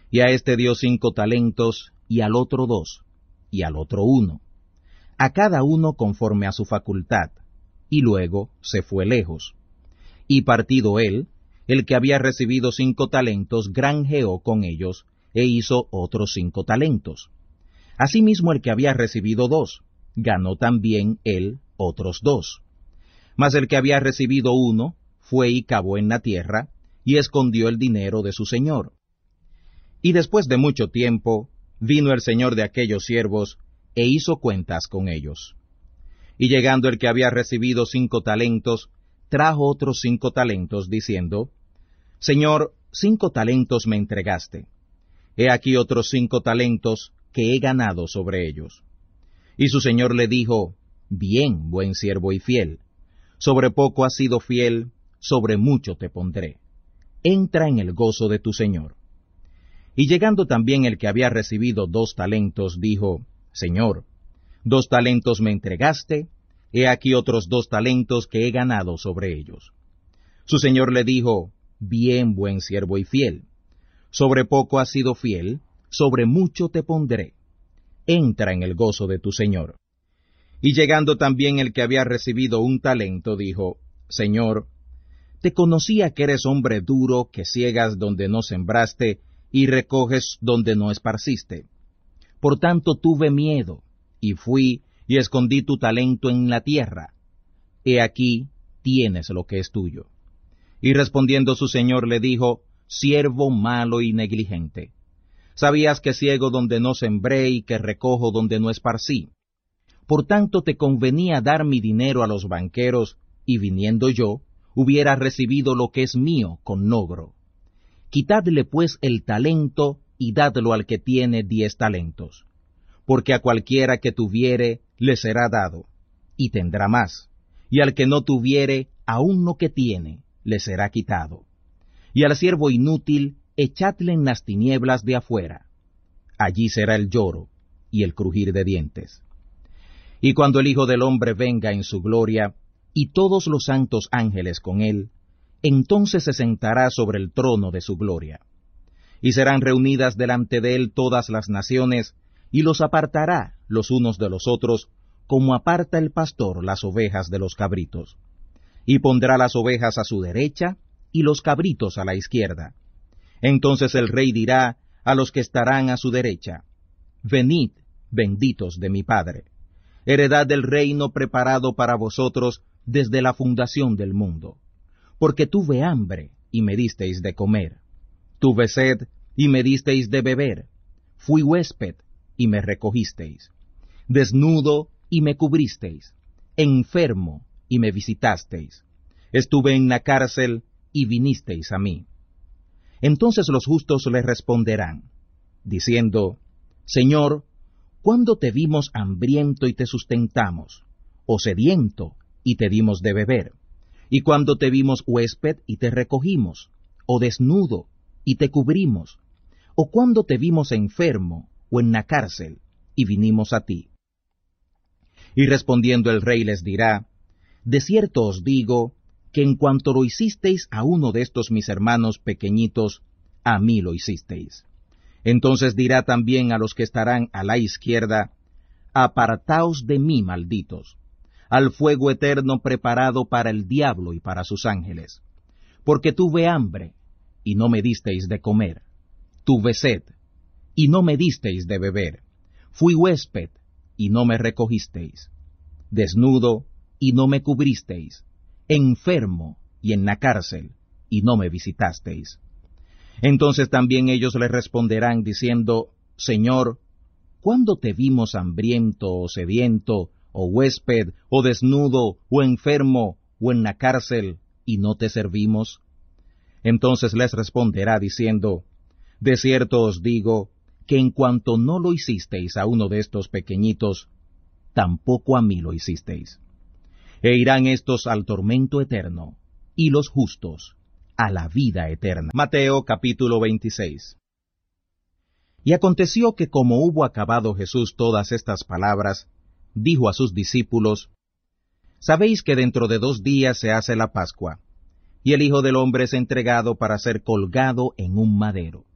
Y a éste dio 5 talentos, y al otro 2, y al otro 1, a cada uno conforme a su facultad, y luego se fue lejos. Y partido él, el que había recibido 5 talentos, granjeó con ellos, e hizo otros 5 talentos. Asimismo el que había recibido 2, ganó también él otros 2. Mas el que había recibido 1, fue y cavó en la tierra, y escondió el dinero de su señor. Y después de mucho tiempo, vino el señor de aquellos siervos, e hizo cuentas con ellos. Y llegando el que había recibido 5 talentos, trajo otros 5 talentos, diciendo, Señor, 5 talentos me entregaste. He aquí otros 5 talentos que he ganado sobre ellos. Y su señor le dijo, Bien, buen siervo y fiel. Sobre poco has sido fiel, sobre mucho te pondré. Entra en el gozo de tu señor. Y llegando también el que había recibido 2 talentos, dijo, Señor, 2 talentos me entregaste, he aquí otros 2 talentos que he ganado sobre ellos. Su señor le dijo, Bien, buen siervo y fiel. Sobre poco has sido fiel, sobre mucho te pondré. Entra en el gozo de tu señor. Y llegando también el que había recibido 1 talento, dijo, Señor, te conocía que eres hombre duro, que ciegas donde no sembraste, y recoges donde no esparciste. Por tanto tuve miedo, y fui, y escondí tu talento en la tierra. He aquí, tienes lo que es tuyo. Y respondiendo su señor le dijo, Siervo malo y negligente. Sabías que ciego donde no sembré, y que recojo donde no esparcí. Por tanto te convenía dar mi dinero a los banqueros, y viniendo yo, hubiera recibido lo que es mío con logro. Quitadle pues el talento, y dadlo al que tiene 10 talentos. Porque a cualquiera que tuviere, le será dado, y tendrá más. Y al que no tuviere, aun lo que tiene, le será quitado. Y al siervo inútil, echadle en las tinieblas de afuera. Allí será el lloro, y el crujir de dientes. Y cuando el Hijo del Hombre venga en su gloria, y todos los santos ángeles con él, entonces se sentará sobre el trono de su gloria. Y serán reunidas delante de él todas las naciones, y los apartará los unos de los otros, como aparta el pastor las ovejas de los cabritos. Y pondrá las ovejas a su derecha, y los cabritos a la izquierda. Entonces el rey dirá a los que estarán a su derecha, Venid, benditos de mi Padre, heredad del reino preparado para vosotros desde la fundación del mundo. Porque tuve hambre, y me disteis de comer. Tuve sed, y me disteis de beber. Fui huésped, y me recogisteis. Desnudo, y me cubristeis. Enfermo, y me visitasteis. Estuve en la cárcel, y vinisteis a mí. Entonces los justos le responderán, diciendo, Señor, ¿cuándo te vimos hambriento y te sustentamos? ¿O sediento, y te dimos de beber? ¿Y cuándo te vimos huésped y te recogimos? ¿O desnudo, y te cubrimos? ¿O cuándo te vimos enfermo, o en la cárcel, y vinimos a ti? Y respondiendo el rey les dirá, De cierto os digo, que en cuanto lo hicisteis a uno de estos mis hermanos pequeñitos, a mí lo hicisteis. Entonces dirá también a los que estarán a la izquierda, Apartaos de mí, malditos, al fuego eterno preparado para el diablo y para sus ángeles. Porque tuve hambre, y no me disteis de comer. Tuve sed, y no me disteis de beber. Fui huésped, y no me recogisteis. Desnudo, y no me cubristeis. Enfermo, y en la cárcel, y no me visitasteis. Entonces también ellos le responderán diciendo, Señor, ¿cuándo te vimos hambriento o sediento, o huésped, o desnudo, o enfermo, o en la cárcel, y no te servimos? Entonces les responderá diciendo, De cierto os digo, que en cuanto no lo hicisteis a uno de estos pequeñitos, tampoco a mí lo hicisteis. E irán estos al tormento eterno, y los justos a la vida eterna. Mateo capítulo 26. Y aconteció que como hubo acabado Jesús todas estas palabras, dijo a sus discípulos, Sabéis que dentro de 2 días se hace la Pascua, y el Hijo del Hombre es entregado para ser colgado en un madero.